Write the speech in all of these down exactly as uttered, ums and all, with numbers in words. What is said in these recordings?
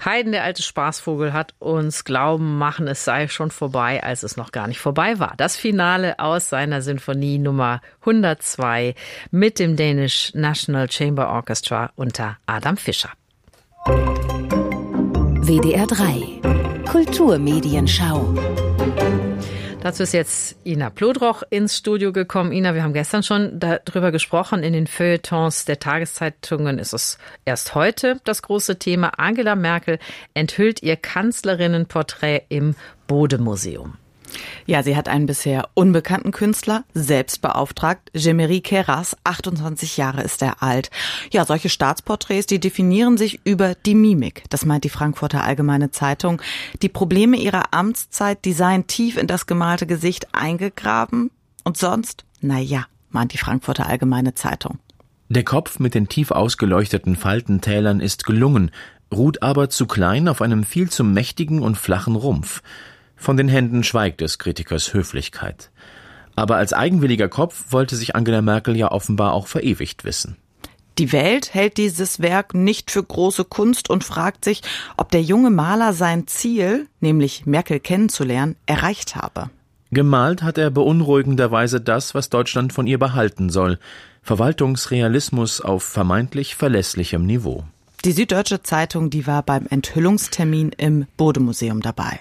Haydn, der alte Spaßvogel, hat uns glauben machen, es sei schon vorbei, als es noch gar nicht vorbei war. Das Finale aus seiner Sinfonie Nummer hundertzwei mit dem Danish National Chamber Orchestra unter Adam Fischer. W D R drei Kulturmedienschau. Dazu ist jetzt Ina Plodroch ins Studio gekommen. Ina, wir haben gestern schon darüber gesprochen. In den Feuilletons der Tageszeitungen ist es erst heute das große Thema. Angela Merkel enthüllt ihr Kanzlerinnenporträt im Bode-Museum. Ja, sie hat einen bisher unbekannten Künstler selbst beauftragt. Jean-Marie Queyras, achtundzwanzig Jahre ist er alt. Ja, solche Staatsporträts, die definieren sich über die Mimik. Das meint die Frankfurter Allgemeine Zeitung. Die Probleme ihrer Amtszeit, die seien tief in das gemalte Gesicht eingegraben. Und sonst? Na ja, meint die Frankfurter Allgemeine Zeitung. Der Kopf mit den tief ausgeleuchteten Faltentälern ist gelungen, ruht aber zu klein auf einem viel zu mächtigen und flachen Rumpf. Von den Händen schweigt des Kritikers Höflichkeit. Aber als eigenwilliger Kopf wollte sich Angela Merkel ja offenbar auch verewigt wissen. Die Welt hält dieses Werk nicht für große Kunst und fragt sich, ob der junge Maler sein Ziel, nämlich Merkel kennenzulernen, erreicht habe. Gemalt hat er beunruhigenderweise das, was Deutschland von ihr behalten soll. Verwaltungsrealismus auf vermeintlich verlässlichem Niveau. Die Süddeutsche Zeitung, die war beim Enthüllungstermin im Bode-Museum dabei.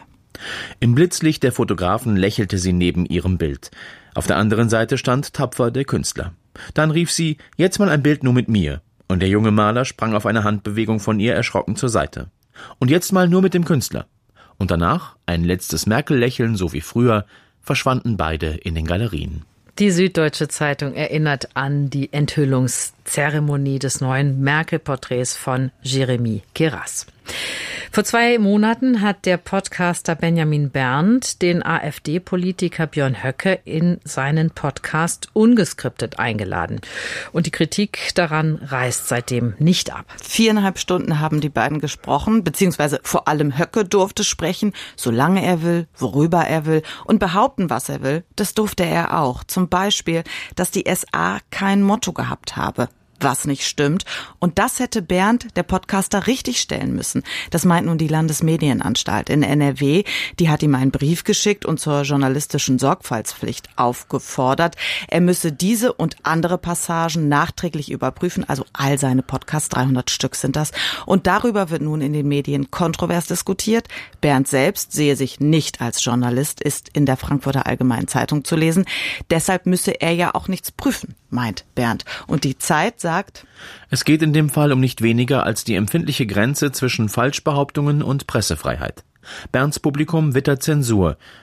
Im Blitzlicht der Fotografen lächelte sie neben ihrem Bild. Auf der anderen Seite stand tapfer der Künstler. Dann rief sie, jetzt mal ein Bild nur mit mir. Und der junge Maler sprang auf eine Handbewegung von ihr erschrocken zur Seite. Und jetzt mal nur mit dem Künstler. Und danach, ein letztes Merkel-Lächeln, so wie früher, verschwanden beide in den Galerien. Die Süddeutsche Zeitung erinnert an die Enthüllungszeremonie des neuen Merkel-Porträts von Jean-Marie Queyras. Vor zwei Monaten hat der Podcaster Benjamin Berndt den AfD-Politiker Björn Höcke in seinen Podcast Ungeskriptet eingeladen. Und die Kritik daran reißt seitdem nicht ab. Viereinhalb Stunden haben die beiden gesprochen, beziehungsweise vor allem Höcke durfte sprechen, solange er will, worüber er will und behaupten, was er will. Das durfte er auch. Zum Beispiel, dass die S A kein Motto gehabt habe. Was nicht stimmt. Und das hätte Berndt, der Podcaster, richtig stellen müssen. Das meint nun die Landesmedienanstalt in N R W. Die hat ihm einen Brief geschickt und zur journalistischen Sorgfaltspflicht aufgefordert. Er müsse diese und andere Passagen nachträglich überprüfen. Also all seine Podcasts, dreihundert Stück sind das. Und darüber wird nun in den Medien kontrovers diskutiert. Berndt selbst sehe sich nicht als Journalist, ist in der Frankfurter Allgemeinen Zeitung zu lesen. Deshalb müsse er ja auch nichts prüfen, meint Berndt. Und die Zeit sagt, es geht in dem Fall um nicht weniger als die empfindliche Grenze zwischen Falschbehauptungen und Pressefreiheit. Bernds Publikum wittert Zensur.